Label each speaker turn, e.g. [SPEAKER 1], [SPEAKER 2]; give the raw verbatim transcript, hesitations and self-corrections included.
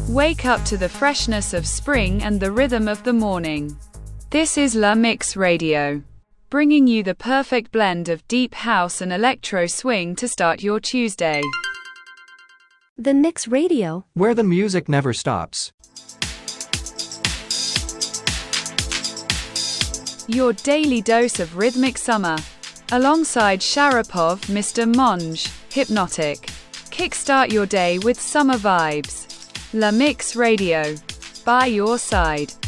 [SPEAKER 1] Wake up to the freshness of spring and the rhythm of the morning. This is La Mix Radio, bringing you the perfect blend of deep house and electro swing to start your Tuesday.
[SPEAKER 2] The Mix Radio,
[SPEAKER 3] where the music never stops.
[SPEAKER 1] Your daily dose of rhythmic summer, alongside Sharapov, Mister Monge, Hypnotic. Kickstart your day with summer vibes. La Mix Radio, by your side.